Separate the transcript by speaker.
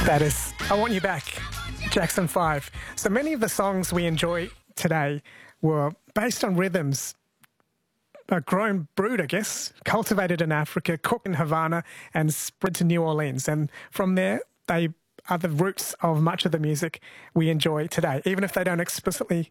Speaker 1: That is I Want You Back, Jackson 5. So many of the songs we enjoy today were based on rhythms grown brewed, I guess, cultivated in Africa, cooked in Havana, and spread to New Orleans. And from there, they are the roots of much of the music we enjoy today, even if they don't explicitly